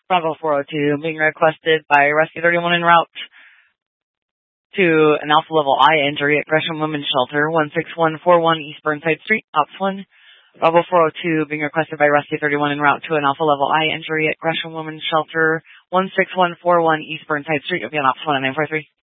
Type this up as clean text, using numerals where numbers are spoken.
Bravo 402 being requested by Rescue 31 en route to an Alpha Level I injury at Gresham Women's Shelter, 16141 East Burnside Street, Ops 1. Bravo 402 being requested by Rescue 31 en route to an Alpha Level I injury at Gresham Women's Shelter, 16141 East Burnside Street. You'll be on Ops 1 and 943.